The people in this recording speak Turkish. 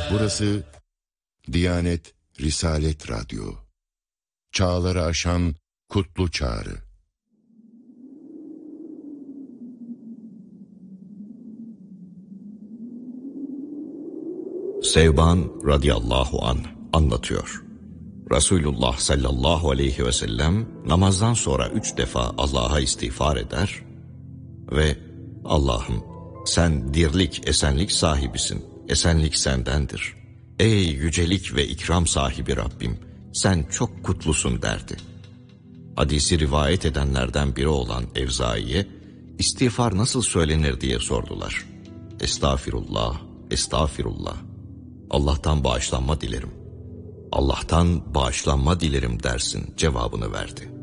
Burası Diyanet Risalet Radyo. Çağları aşan kutlu çağrı. Sevban radıyallahu anh anlatıyor. Resulullah sallallahu aleyhi ve sellem namazdan sonra 3 defa Allah'a istiğfar eder ve Allah'ım sen dirlik, esenlik sahibisin, esenlik sendendir. Ey yücelik ve ikram sahibi Rabbim, sen çok kutlusun derdi. Hadisi rivayet edenlerden biri olan Evzai'ye istiğfar nasıl söylenir diye sordular. Estağfirullah, estağfirullah. Allah'tan bağışlanma dilerim. Allah'tan bağışlanma dilerim dersin cevabını verdi.